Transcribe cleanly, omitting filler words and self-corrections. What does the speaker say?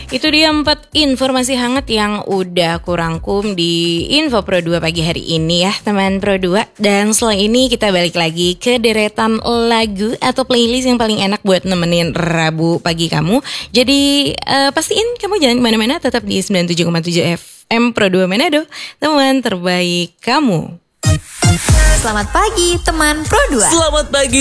Itu dia 4 informasi hangat yang udah aku rangkum di Info Pro 2 pagi hari ini ya teman Pro 2. Dan setelah ini kita balik lagi ke deretan lagu atau playlist yang paling enak buat nemenin Rabu pagi kamu. Jadi pastiin kamu jangan kemana-mana, tetap di 97,7 FM Pro 2 Manado, teman terbaik kamu. Selamat pagi teman Pro 2. Selamat pagi